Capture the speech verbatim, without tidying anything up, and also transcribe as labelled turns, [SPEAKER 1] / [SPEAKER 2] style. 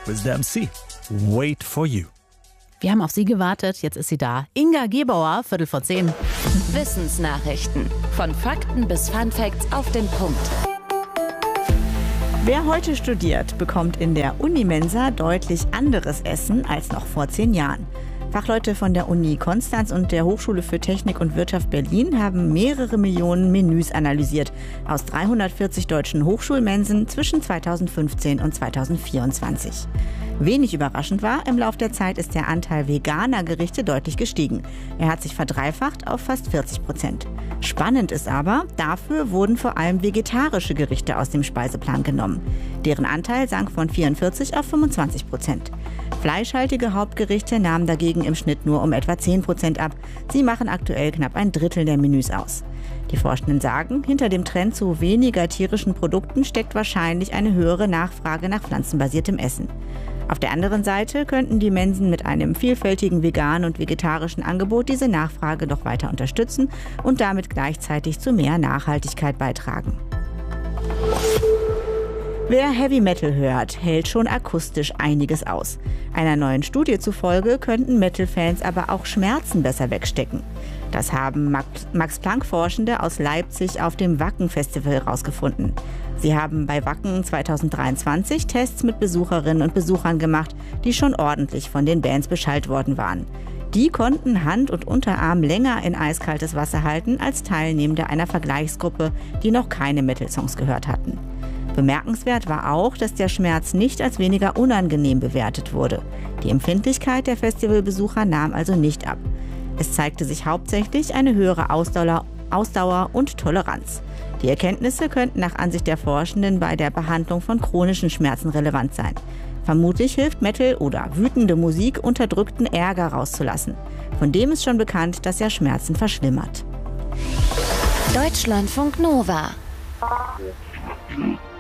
[SPEAKER 1] with the M C. Wait for you.
[SPEAKER 2] Wir haben auf sie gewartet, jetzt ist sie da. Inga Gebauer, Viertel vor zehn.
[SPEAKER 3] Wissensnachrichten. Von Fakten bis Funfacts auf den Punkt.
[SPEAKER 4] Wer heute studiert, bekommt in der Unimensa deutlich anderes Essen als noch vor zehn Jahren. Fachleute von der Uni Konstanz und der Hochschule für Technik und Wirtschaft Berlin haben mehrere Millionen Menüs analysiert aus dreihundertvierzig deutschen Hochschulmensen zwischen zweitausendfünfzehn und zweitausendvierundzwanzig. Wenig überraschend war, im Lauf der Zeit ist der Anteil veganer Gerichte deutlich gestiegen. Er hat sich verdreifacht auf fast vierzig Prozent. Spannend ist aber, dafür wurden vor allem vegetarische Gerichte aus dem Speiseplan genommen. Deren Anteil sank von vierundvierzig auf fünfundzwanzig Prozent. Fleischhaltige Hauptgerichte nahmen dagegen im Schnitt nur um etwa zehn Prozent ab. Sie machen aktuell knapp ein Drittel der Menüs aus. Die Forschenden sagen, hinter dem Trend zu weniger tierischen Produkten steckt wahrscheinlich eine höhere Nachfrage nach pflanzenbasiertem Essen. Auf der anderen Seite könnten die Mensen mit einem vielfältigen veganen und vegetarischen Angebot diese Nachfrage doch weiter unterstützen und damit gleichzeitig zu mehr Nachhaltigkeit beitragen. Wer Heavy Metal hört, hält schon akustisch einiges aus. Einer neuen Studie zufolge könnten Metal-Fans aber auch Schmerzen besser wegstecken. Das haben Max-Planck-Forschende aus Leipzig auf dem Wacken-Festival herausgefunden. Sie haben bei Wacken zweitausenddreiundzwanzig Tests mit Besucherinnen und Besuchern gemacht, die schon ordentlich von den Bands beschallt worden waren. Die konnten Hand und Unterarm länger in eiskaltes Wasser halten als Teilnehmende einer Vergleichsgruppe, die noch keine Metal-Songs gehört hatten. Bemerkenswert war auch, dass der Schmerz nicht als weniger unangenehm bewertet wurde. Die Empfindlichkeit der Festivalbesucher nahm also nicht ab. Es zeigte sich hauptsächlich eine höhere Ausdauer, Ausdauer und Toleranz. Die Erkenntnisse könnten nach Ansicht der Forschenden bei der Behandlung von chronischen Schmerzen relevant sein. Vermutlich hilft Metal oder wütende Musik, unterdrückten Ärger rauszulassen. Von dem ist schon bekannt, dass er Schmerzen verschlimmert.
[SPEAKER 3] Deutschlandfunk Nova.